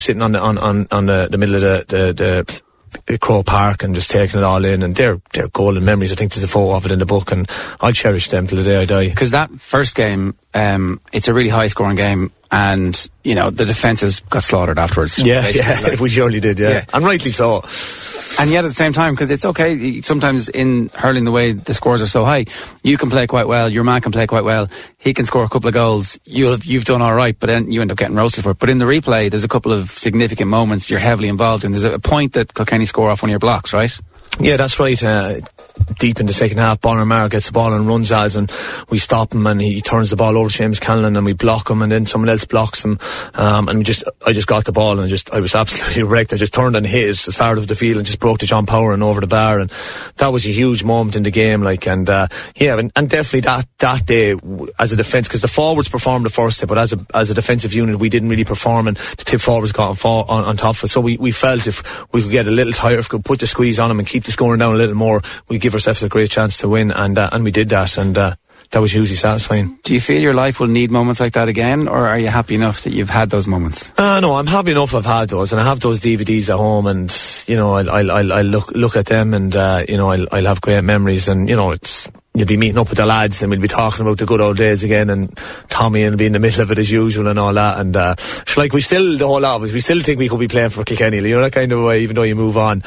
sitting on the middle of the Crow Park and just taking it all in, and they're golden memories. I think there's a photo of it in the book, and I'll cherish them till the day I die. Because that first game, it's a really high scoring game, and you know the defences got slaughtered afterwards. Yeah, we surely did. Yeah, and rightly so. And yet at the same time, because it's okay, sometimes in hurling the way the scores are so high, you can play quite well, your man can play quite well, he can score a couple of goals, you've done alright, but then you end up getting roasted for it. But in the replay, there's a couple of significant moments you're heavily involved in. There's a point that Kilkenny score off one of your blocks, right? Yeah, that's right. Deep in the second half, Bonner Maher gets the ball and runs as, and we stop him, and he turns the ball over to Seamus Callan, and we block him, and then someone else blocks him, and I just got the ball, and I was absolutely wrecked. I just turned and hit it as far out of the field and just broke to John Power and over the bar, and that was a huge moment in the game, and definitely that day as a defence, because the forwards performed the first day, but as a defensive unit we didn't really perform, and the tip forwards got on top of it. So we felt if we could get a little tighter, if we could put the squeeze on them and keep the scoring down a little more, we give ourselves a great chance to win, and we did that, and that was hugely satisfying. Do you feel your life will need moments like that again, or are you happy enough that you've had those moments? No, I'm happy enough I've had those, and I have those DVDs at home, and you know I'll look at them, and I'll have great memories, and you'll be meeting up with the lads, and we'll be talking about the good old days again, and Tommy will be in the middle of it as usual and all that, and the whole lot of us, we still think we could be playing for Kilkenny, that kind of way, even though you move on.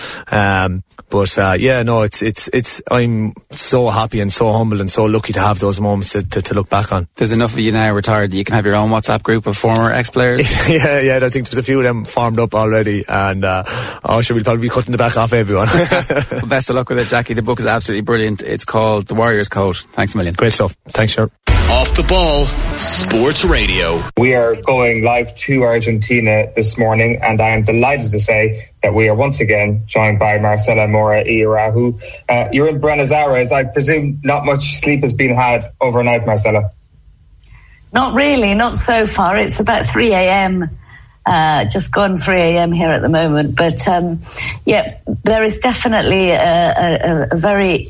It's I'm so happy and so humble and so lucky to have those moments to look back on. There's enough of you now retired that you can have your own WhatsApp group of former ex-players. yeah, I think there's a few of them formed up already, and we'll probably be cutting the back off everyone. Well, best of luck with it, Jackie. The book is absolutely brilliant. It's called The Warriors Code. Thanks a million. Great stuff. Thanks, sir. Off the Ball Sports Radio. We are going live to Argentina this morning, and I am delighted to say that we are once again joined by Marcela Mora Irahu. You're in Buenos Aires. I presume not much sleep has been had overnight, Marcela. Not really, not so far. It's about 3 a.m. Just gone 3 a.m. here at the moment. But there is definitely a very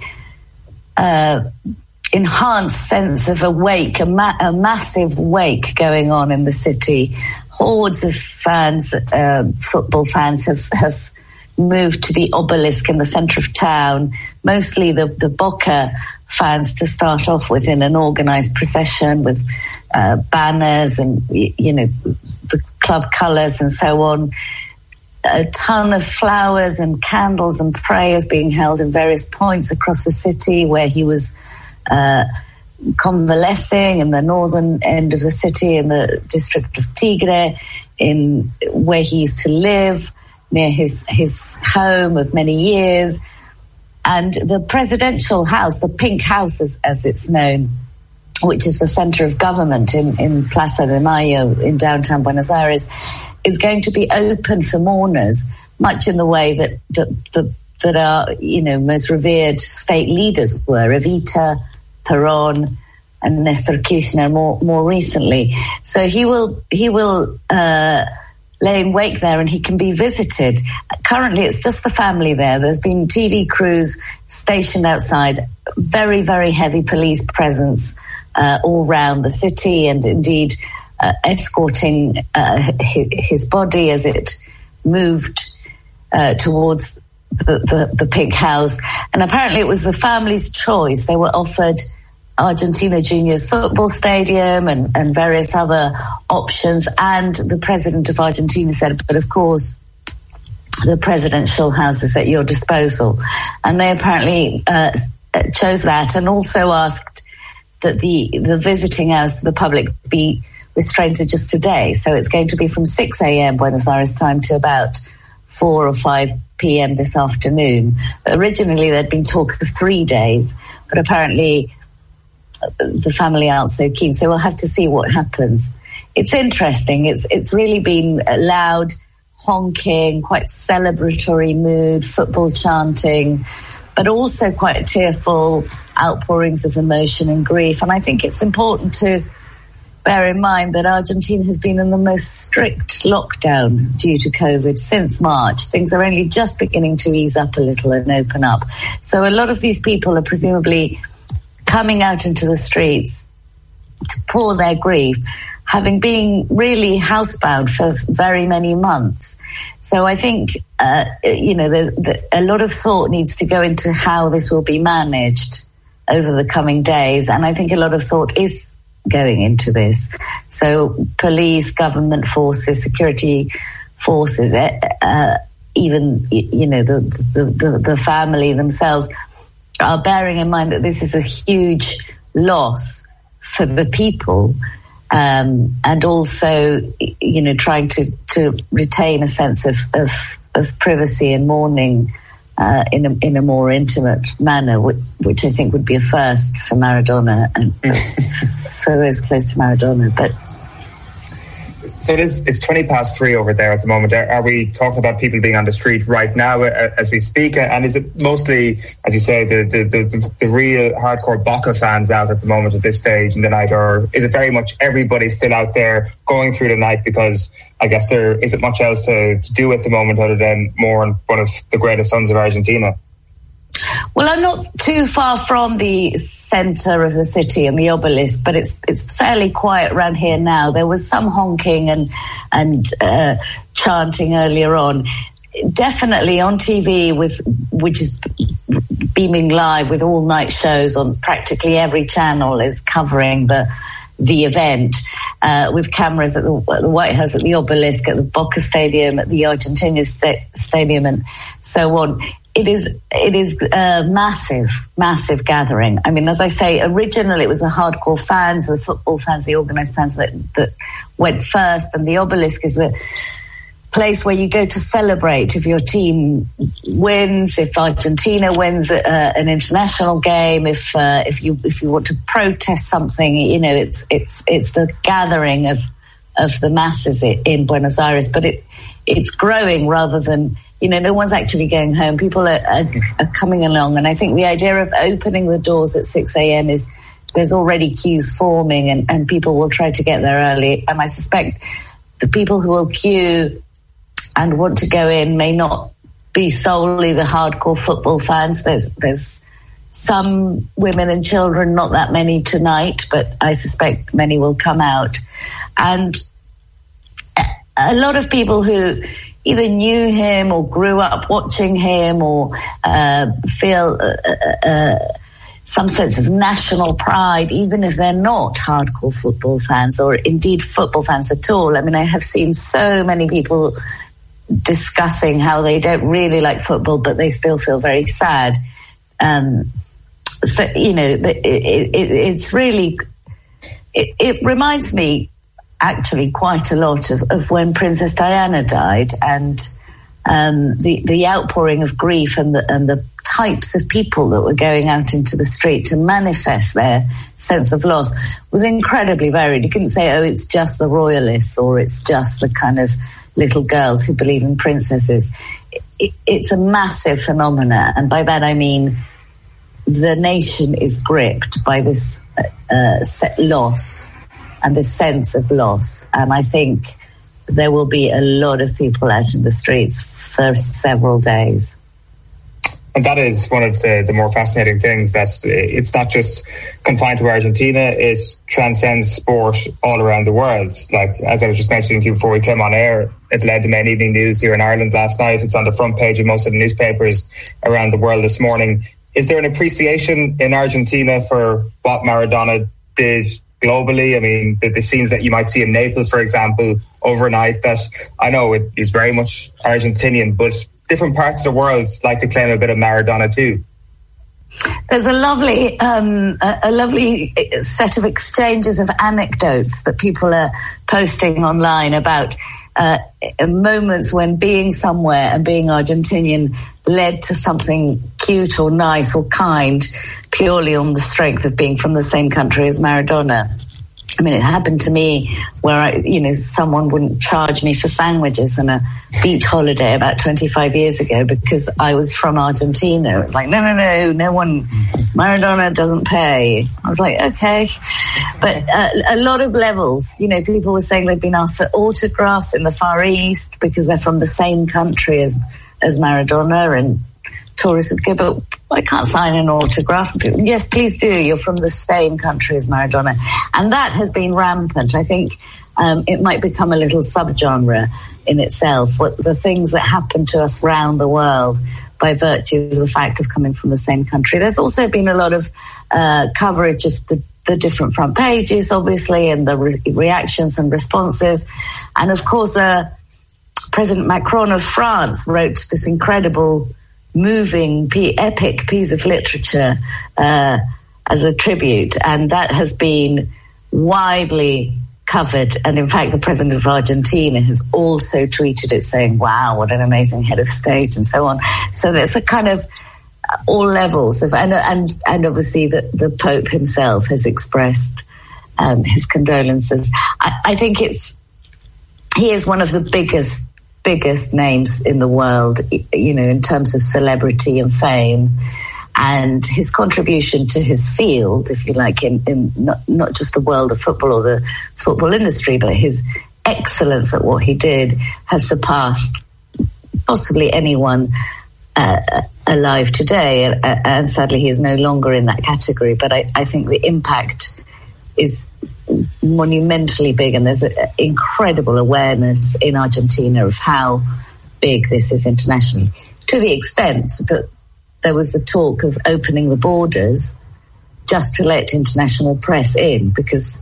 enhanced sense of a wake, a massive wake going on in the city. Hordes of fans, football fans, have moved to the obelisk in the centre of town, mostly the Boca fans to start off with, in an organised procession with banners and, the club colours and so on. A ton of flowers and candles and prayers being held in various points across the city where he was convalescing, in the northern end of the city, in the district of Tigre, in where he used to live, near his home of many years. And the presidential house, the Pink House as it's known, which is the center of government in Plaza de Mayo in downtown Buenos Aires, is going to be open for mourners, much in the way that our most revered state leaders were, Evita, Perón, and Néstor Kirchner more recently. So he will lay in wake there, and he can be visited. Currently, it's just the family there. There's been TV crews stationed outside, very, very heavy police presence all around the city, and indeed escorting his body as it moved towards the Pink House. And apparently it was the family's choice. They were offered Argentina Juniors football stadium and various other options, and the president of Argentina said, but of course the presidential house is at your disposal. And they apparently chose that, and also asked that the visiting hours to the public be restrained to just today. So it's going to be from 6 a.m. Buenos Aires time to about 4 or 5 p.m. this afternoon. Originally there'd been talk of 3 days, but apparently the family aren't so keen. So we'll have to see what happens. It's interesting. It's really been loud, honking, quite celebratory mood, football chanting, but also quite tearful outpourings of emotion and grief. And I think it's important to bear in mind that Argentina has been in the most strict lockdown due to COVID since March. Things are only just beginning to ease up a little and open up. So a lot of these people are presumably coming out into the streets to pour their grief. having been really housebound for very many months. So I think, a lot of thought needs to go into how this will be managed over the coming days. And I think a lot of thought is going into this. So police, government forces, security forces, even, the family themselves are bearing in mind that this is a huge loss for the people. And also, trying to retain a sense of privacy and mourning in a more intimate manner, which I think would be a first for Maradona and for those close to Maradona. But so it's 3:20 over there at the moment. Are we talking about people being on the street right now as we speak? And is it mostly, as you say, the real hardcore Boca fans out at the moment at this stage in the night, or is it very much everybody still out there going through the night? Because I guess there isn't much else to do at the moment other than mourn one of the greatest sons of Argentina. Well, I'm not too far from the centre of the city and the obelisk, but it's fairly quiet around here now. There was some honking and chanting earlier on. Definitely on TV, which is beaming live with all-night shows on practically every channel, is covering the event with cameras at the White House, at the obelisk, at the Boca Stadium, at the Argentina Stadium, and so on. It is a massive gathering. I mean, as I say, originally it was the hardcore fans, the football fans, the organised fans that went first, and the obelisk is the place where you go to celebrate if your team wins, if Argentina wins an international game, if you want to protest something, it's the gathering of the masses in Buenos Aires. But it's growing rather than, no one's actually going home. People are coming along. And I think the idea of opening the doors at 6 a.m. is there's already queues forming and people will try to get there early. And I suspect the people who will queue and want to go in may not be solely the hardcore football fans. There's some women and children, not that many tonight, but I suspect many will come out. And a lot of people who either knew him or grew up watching him or feel some sense of national pride, even if they're not hardcore football fans or indeed football fans at all. I mean, I have seen so many people discussing how they don't really like football, but they still feel very sad. It's really, it reminds me actually quite a lot of when Princess Diana died, and the outpouring of grief and the types of people that were going out into the street to manifest their sense of loss was incredibly varied. You couldn't say, oh, it's just the royalists or it's just the kind of little girls who believe in princesses. It's a massive phenomena, and by that I mean the nation is gripped by this loss and the sense of loss. And I think there will be a lot of people out in the streets for several days. And that is one of the more fascinating things, that it's not just confined to Argentina, it transcends sport all around the world. Like, as I was just mentioning to you before we came on air, it led the main evening news here in Ireland last night. It's on the front page of most of the newspapers around the world this morning. Is there an appreciation in Argentina for what Maradona did globally? I mean, the scenes that you might see in Naples, for example, overnight, that I know it is very much Argentinian, but different parts of the world like to claim a bit of Maradona too. There's a lovely set of exchanges of anecdotes that people are posting online about moments when being somewhere and being Argentinian led to something cute or nice or kind purely on the strength of being from the same country as Maradona. I mean, it happened to me where someone wouldn't charge me for sandwiches on a beach holiday about 25 years ago because I was from Argentina. It was like, no one, Maradona doesn't pay. I was like, okay. But a lot of levels, people were saying they'd been asked for autographs in the Far East because they're from the same country as Maradona, and tourists would go, but I can't sign an autograph. Yes, please do. You're from the same country as Maradona. And that has been rampant. I think it might become a little subgenre in itself, what the things that happen to us around the world by virtue of the fact of coming from the same country. There's also been a lot of coverage of the different front pages, obviously, and the reactions and responses. And of course, President Macron of France wrote this incredible, moving, epic piece of literature as a tribute, and that has been widely covered. And in fact, the president of Argentina has also tweeted it, saying, wow, what an amazing head of state, and so on. So there's a kind of all levels of, and obviously the Pope himself has expressed his condolences. I think he is one of the biggest names in the world, in terms of celebrity and fame, and his contribution to his field, if you like, in not just the world of football or the football industry, but his excellence at what he did has surpassed possibly anyone alive today. And sadly, he is no longer in that category. But I think the impact is monumentally big, and there's an incredible awareness in Argentina of how big this is internationally, to the extent that there was a talk of opening the borders just to let international press in, because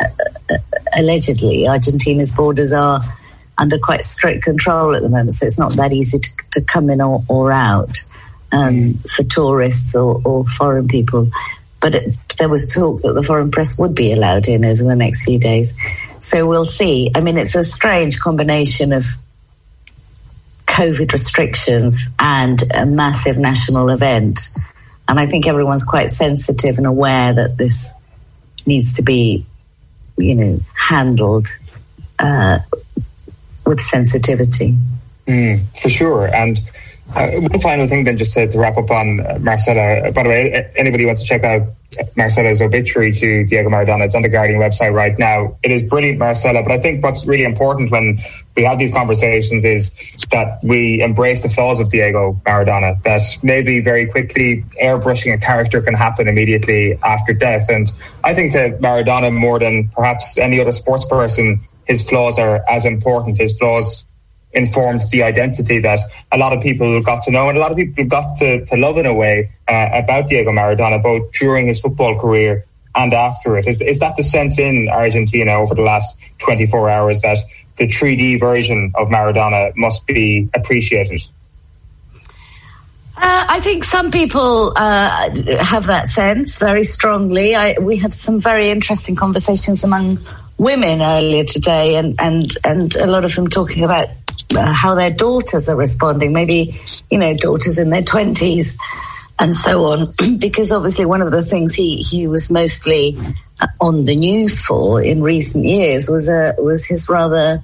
allegedly Argentina's borders are under quite strict control at the moment, so it's not that easy to come in or out for tourists or foreign people. But there was talk that the foreign press would be allowed in over the next few days. So we'll see. I mean, it's a strange combination of COVID restrictions and a massive national event. And I think everyone's quite sensitive and aware that this needs to be, handled with sensitivity. For sure. And one final thing then, just to wrap up on Marcella. By the way, anybody who wants to check out Marcella's obituary to Diego Maradona, it's on the Guardian website right now. It is brilliant, Marcella, but I think what's really important when we have these conversations is that we embrace the flaws of Diego Maradona, that maybe very quickly airbrushing a character can happen immediately after death. And I think that Maradona, more than perhaps any other sports person, his flaws are as important. His flaws informed the identity that a lot of people got to know and a lot of people got to love in a way about Diego Maradona, both during his football career and after it. Is that the sense in Argentina over the last 24 hours, that the 3D version of Maradona must be appreciated? I think some people have that sense very strongly. We had some very interesting conversations among women earlier today, and a lot of them talking about how their daughters are responding, maybe, daughters in their 20s and so on, because obviously one of the things he was mostly on the news for in recent years was his rather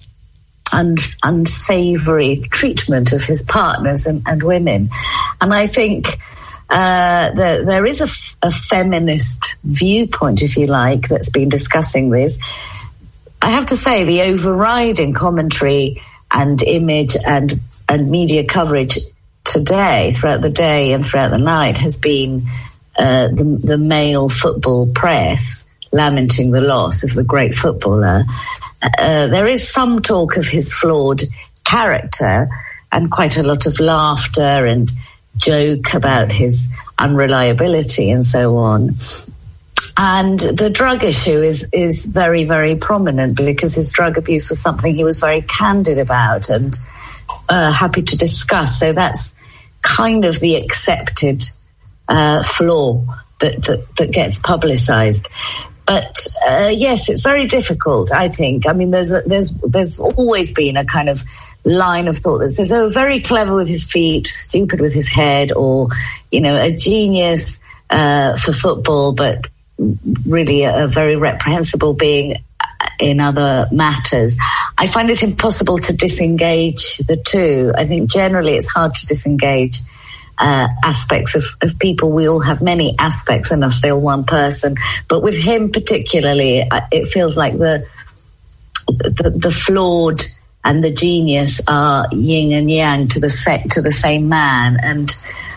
unsavory treatment of his partners and women. And I think there is a feminist viewpoint, if you like, that's been discussing this. I have to say, the overriding commentary and image and media coverage today, throughout the day and throughout the night, has been the male football press lamenting the loss of the great footballer. There is some talk of his flawed character and quite a lot of laughter and joke about his unreliability and so on. And the drug issue is very, very prominent, because his drug abuse was something he was very candid about and happy to discuss. So that's kind of the accepted flaw that gets publicized. But yes, it's very difficult, I think. I mean, there's always been a kind of line of thought that says, oh, very clever with his feet, stupid with his head, or, a genius for football, but really a very reprehensible being in other matters. I find it impossible to disengage the two. I think generally it's hard to disengage aspects of people. We all have many aspects and are still one person. But with him particularly, it feels like the flawed and the genius are yin and yang to the same man. And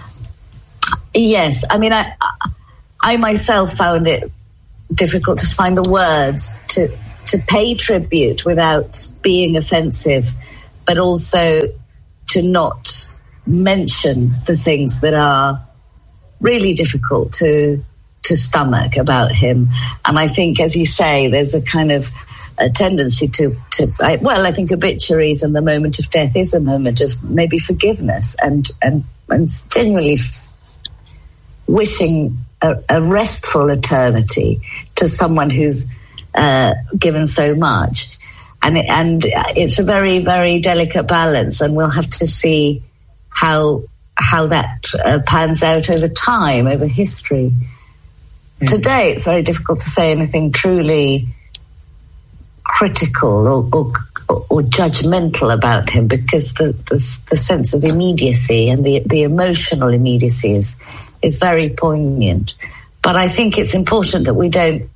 Yes, I mean, I myself found it difficult to find the words to pay tribute without being offensive, but also to not mention the things that are really difficult to stomach about him. And I think, as you say, there's a kind of a tendency I think obituaries and the moment of death is a moment of maybe forgiveness and genuinely wishing a restful eternity to someone who's given so much. And it's a very, very delicate balance, and we'll have to see how that pans out over time, over history. Today, it's very difficult to say anything truly critical or judgmental about him, because the sense of immediacy and the emotional immediacy is very poignant. But I think it's important that we don't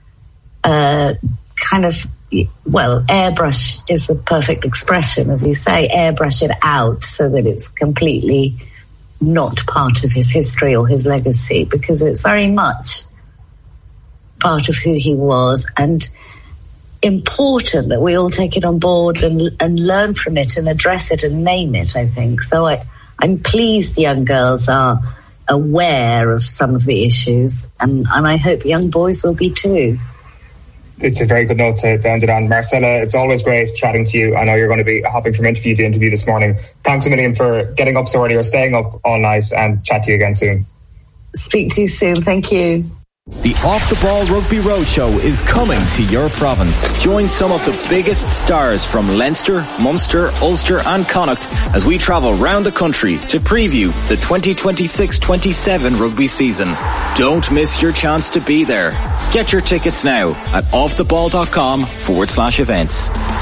airbrush is the perfect expression, as you say, airbrush it out so that it's completely not part of his history or his legacy, because it's very much part of who he was, and important that we all take it on board and learn from it and address it and name it, I think. So I'm pleased young girls are aware of some of the issues, and I hope young boys will be too. It's a very good note to end it on. Marcella, it's always great chatting to you. I know you're going to be hopping from interview to interview this morning. Thanks a million for getting up so early or staying up all night, and chat to you again soon. Speak to you soon. Thank you. The Off the Ball Rugby Roadshow is coming to your province. Join some of the biggest stars from Leinster, Munster, Ulster and Connacht as we travel round the country to preview the 2026-27 rugby season. Don't miss your chance to be there. Get your tickets now at offtheball.com/events.